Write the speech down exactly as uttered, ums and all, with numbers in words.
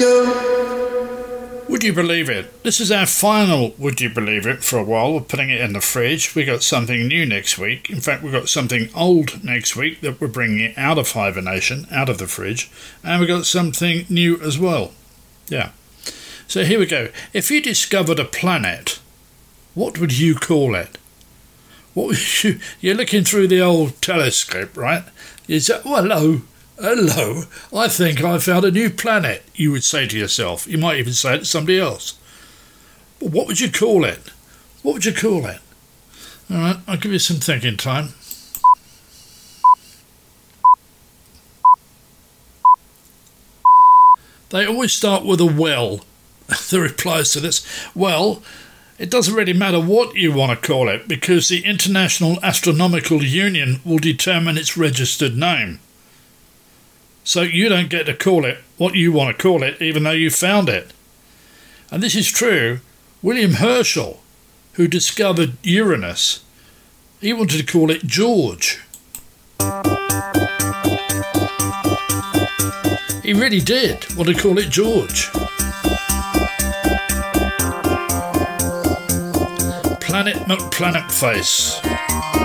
go. Would you believe it? This is our final Would You Believe It for a while. We're putting it in the fridge. We got something new next week. In fact, we've got something old next week that we're bringing out of hibernation, out of the fridge. And we've got something new as well. Yeah. So here we go. If you discovered a planet, what would you call it? What would you... You're looking through the old telescope, right? You say, oh, hello. Hello, I think I found a new planet, you would say to yourself. You might even say it to somebody else. But what would you call it? What would you call it? All right, I'll give you some thinking time. They always start with a well. The replies to this. Well, it doesn't really matter what you want to call it because the International Astronomical Union will determine its registered name. So you don't get to call it what you want to call it, even though you found it. And this is true. William Herschel, who discovered Uranus, he wanted to call it George. He really did want to call it George. Planet McPlanet Face.